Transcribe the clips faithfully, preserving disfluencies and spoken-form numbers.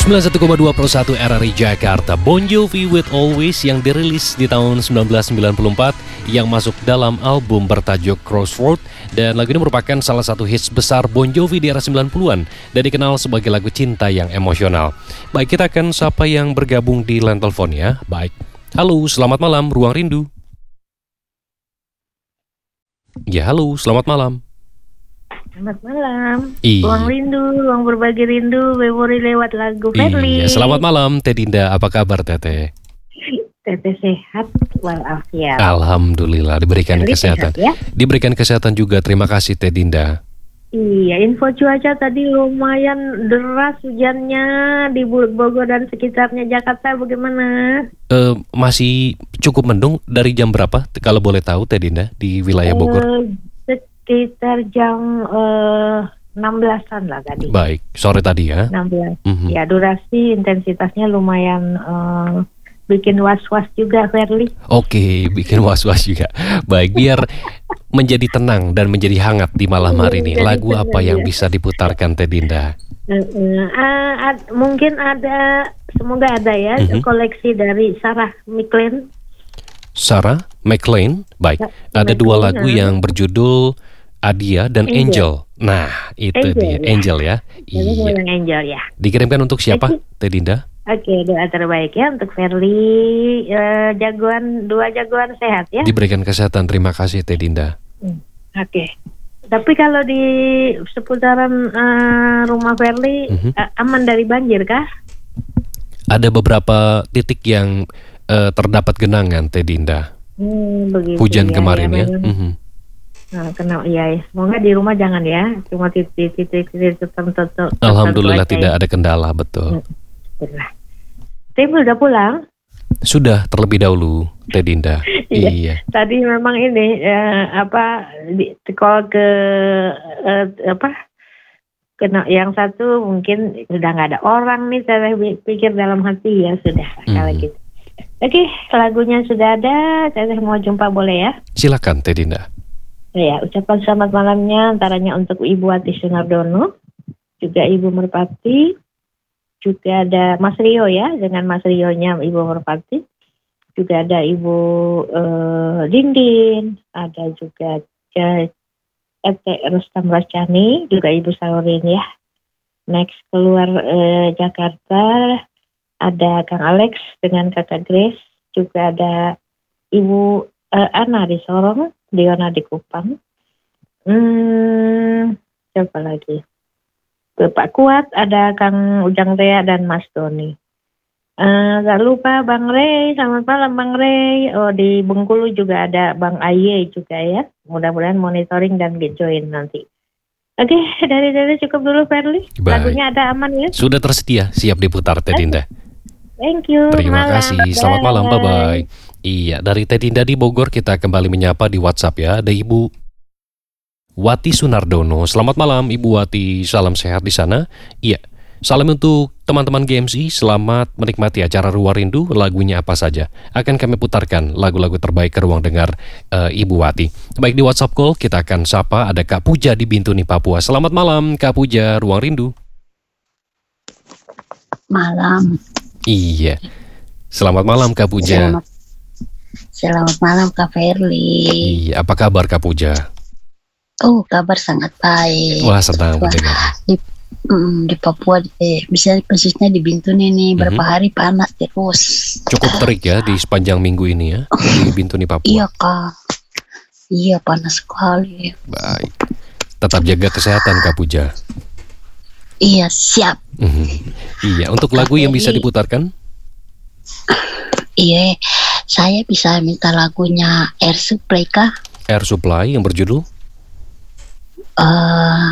sembilan puluh satu koma dua Pro satu R R I Jakarta. Bon Jovi with Always yang dirilis di tahun seribu sembilan ratus sembilan puluh empat yang masuk dalam album bertajuk Crossroad, dan lagu ini merupakan salah satu hits besar Bon Jovi di era sembilan puluhan dan dikenal sebagai lagu cinta yang emosional. Baik, kita akan sapa yang bergabung di line telepon ya. Baik. Halo, selamat malam Ruang Rindu. Ya, halo, selamat malam. Selamat malam. Iya. Ruang rindu, ruang berbagi rindu, memori lewat lagu Fadli. Iya, selamat malam Teh Dinda, apa kabar Teteh? Teteh sehat walafiat. Alhamdulillah diberikan Fadli kesehatan. sehat, ya? Diberikan kesehatan juga, terima kasih Teh Dinda. Iya, info cuaca tadi lumayan deras hujannya di Bogor dan sekitarnya. Jakarta bagaimana? Eh, masih cukup mendung. Dari jam berapa kalau boleh tahu Teh Dinda di wilayah Bogor? Eh, sekitar jam eh, enam belasan lah tadi. Baik, sore tadi ya. enam belas. Mhm. Ya, durasi intensitasnya lumayan eh, bikin was-was juga, Ferli. Oke, bikin was-was juga. Baik, biar menjadi tenang dan menjadi hangat di malam hari ini, Jadi lagu tenang, apa yang ya. bisa diputarkan Teh Dinda? Uh, uh, uh, ad- mungkin ada, semoga ada ya, Mhm. koleksi dari Sarah McLean. Sarah McLean. Baik, Ya, ada dua McLean, lagu uh. yang berjudul Adia dan Angel. Angel. Nah, itu Angel, dia, ya. Angel ya. Jadi Iya. yang Angel ya. Dikirimkan untuk siapa, Oke. Teh Dinda? Oke, doa terbaik ya untuk Ferli, uh, jagoan, dua jagoan sehat ya. Diberikan kesehatan, terima kasih Teh Dinda. Hmm, Oke. Tapi kalau di seputaran uh, rumah Ferli Mhm. uh, aman dari banjir kah? Ada beberapa titik yang eh, terdapat genangan Teh Dinda. Hmm, begitu. Hujan kemarin ya. memang. Mhm. Nah, kena, iya, ya. Semoga di rumah jangan ya, cuma titik-titik tertentu. Alhamdulillah tertentu tidak aja ada kendala, betul. ya. Tim udah pulang? Sudah terlebih dahulu Teh Dinda. Iya. Iya. Tadi memang ini eh, apa di call ke eh, apa? Kena yang satu mungkin udah nggak ada orang nih, saya pikir dalam hati ya sudah kalau Mhm. gitu. Oke, lagunya sudah ada, saya mau jumpa boleh ya? Silakan Teh Dinda. Ya, ucapan selamat malamnya antaranya untuk Ibu Wati Sunardono, juga Ibu Merpati, juga ada Mas Rio ya, dengan Mas Rio-nya Ibu Merpati, juga ada Ibu eh, Dindin, ada juga eh, Ete Rustam Racani, juga Ibu Saurin ya. Next keluar eh, Jakarta, ada Kang Alex dengan Kakak Grace, juga ada Ibu eh, Ana di Sorong, Diona di Kupang. Hmm, siapa lagi? Bapak Kuat, ada Kang Ujang Rea dan Mas Doni. Eh, gak lupa Bang Rey, selamat malam Bang Rey. Oh, di Bengkulu juga ada Bang Aye juga ya. Mudah-mudahan monitoring dan get join nanti. Oke, dari dari cukup dulu Ferli. Baik. Lagunya ada aman ya? Sudah tersedia, siap diputar Teh Dinda. Thank you. Terima malam. kasih. Selamat malam. Bye. Bye-bye. Iya, dari Teh Dinda di Bogor kita kembali menyapa di WhatsApp ya. Ada Ibu Wati Sunardono. Selamat malam Ibu Wati. Salam sehat di sana. Iya. Salam untuk teman-teman G M C. Selamat menikmati acara Ruang Rindu. Lagunya apa saja akan kami putarkan lagu-lagu terbaik ke ruang dengar eh, Ibu Wati. Baik, di WhatsApp call kita akan sapa ada Kak Puja di Bintuni, Papua. Selamat malam Kak Puja, Ruang Rindu. Malam. Iya. Selamat malam Kak Puja. Selamat, selamat malam Kak Ferli. Iya, apa kabar Kak Puja? Oh, kabar sangat baik. Wah, senang Wah, mendengar. Di, mm, di Papua, eh, bisa persisnya di Bintuni nih, Mhm. berapa hari panas terus. Cukup terik ya di sepanjang minggu ini ya di Bintuni, Papua. Iya Kak. Iya, panas sekali. Baik. Tetap jaga kesehatan Kak Puja. Iya, siap. Mhm. Iya, untuk lagu yang bisa diputarkan? Iya, saya bisa minta lagunya Air Supply Kak. Air Supply yang berjudul Eh,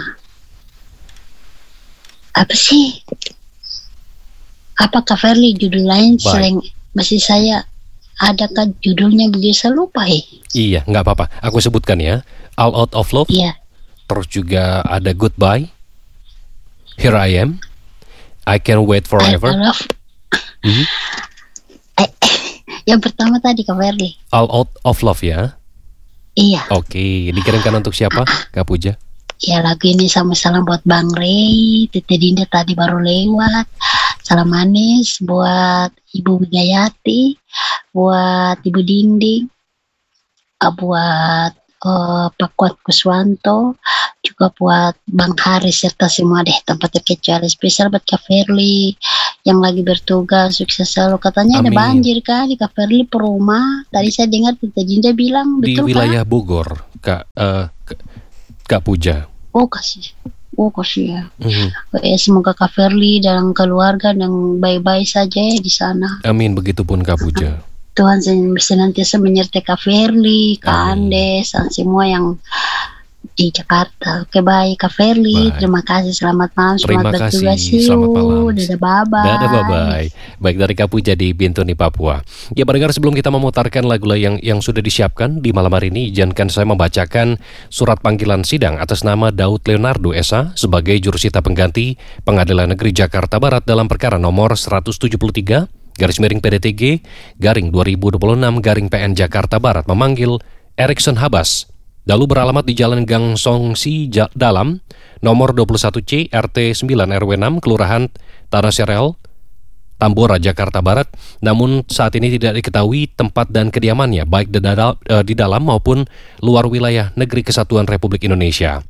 apa sih? Apa Kak Ferli judul lain Baik. selain masih saya ada kan judulnya bisa lupa eh. Iya, nggak apa-apa. Aku sebutkan ya. All Out of Love. Iya. Terus juga ada Goodbye. Here I Am. I Can Wait I Forever. love. Mhm. Eh, yang pertama tadi Kak Ferli. All Out of Love ya. Iya. Oke, dikirimkan untuk siapa Kak Puja? Ya lagu ini sama salam buat Bang Rey, Tete Dinda tadi baru lewat. salam manis buat Ibu Widayati, buat Ibu Dinding, uh, buat uh, Pak Kuat Kuswanto, juga buat Bang Haris serta semua deh tanpa terkecuali. Spesial buat Kak Ferli yang lagi bertugas, sukses selalu. Katanya ada Amin. banjir kah di Kak Ferli per rumah? Tadi saya dengar Tante Jinda bilang, Di betul wilayah Bogor, Kak, eh, K- Kak Puja. kah? Oh kasih, oh kasih ya. Mhm. Eh, semoga Kak Ferli dan keluarga dan baik-baik saja ya di sana. Amin, begitupun Kak Puja. Tuhan sen- senantiasa menyertai Kak Ferli, Kak Amin. Andes, dan semua yang di Jakarta. Oke baik Kak Ferli, Baik. terima kasih, selamat malam, Terima selamat kasih, bertugas. See selamat you. malam. Dadah, bye-bye. Dadah, bye-bye. Baik, dari Kak Puja di Bintuni, Papua. Ya, pendengar, sebelum kita memutarkan lagu-lagu yang, yang sudah disiapkan di malam hari ini, izinkan saya membacakan surat panggilan sidang atas nama Daud Leonardo S A sebagai jurusita pengganti Pengadilan Negeri Jakarta Barat dalam perkara nomor seratus tujuh puluh tiga garis miring P D T G garing dua ribu dua puluh enam garing P N Jakarta Barat memanggil Erikson Habas. Lalu beralamat di Jalan Gang Songsi Ja- Dalam, nomor dua puluh satu C, R T sembilan R W enam, Kelurahan Tanah Serel, Tambora, Jakarta Barat. Namun saat ini tidak diketahui tempat dan kediamannya, baik di dal- eh, di dalam maupun luar wilayah Negeri Kesatuan Republik Indonesia.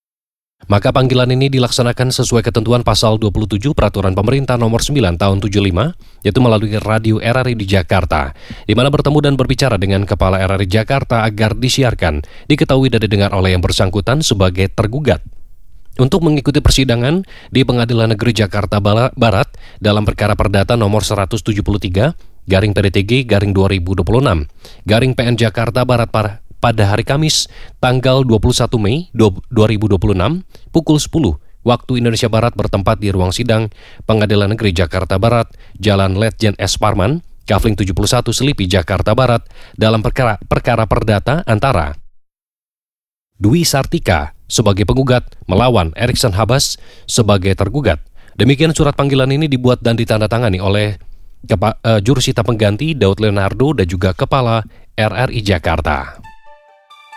Maka panggilan ini dilaksanakan sesuai ketentuan pasal dua puluh tujuh Peraturan Pemerintah nomor sembilan tahun tujuh puluh lima, yaitu melalui radio R R I di Jakarta, di mana bertemu dan berbicara dengan Kepala R R I Jakarta agar disiarkan, diketahui dan didengar oleh yang bersangkutan sebagai tergugat. Untuk mengikuti persidangan di Pengadilan Negeri Jakarta Barat dalam perkara perdata nomor seratus tujuh puluh tiga garing P D T G garing dua ribu dua puluh enam garing P N Jakarta Barat para pada hari Kamis, tanggal dua puluh satu Mei dua ribu dua puluh enam, pukul sepuluh, waktu Indonesia Barat bertempat di ruang sidang Pengadilan Negeri Jakarta Barat, Jalan Letjen S. Parman, Kafling tujuh puluh satu, Selipi, Jakarta Barat, dalam perkara, perkara perdata antara Dwi Sartika sebagai penggugat melawan Erikson Habas sebagai tergugat. Demikian surat panggilan ini dibuat dan ditandatangani oleh Kepa, uh, jurusita pengganti Daud Leonardo dan juga Kepala R R I Jakarta.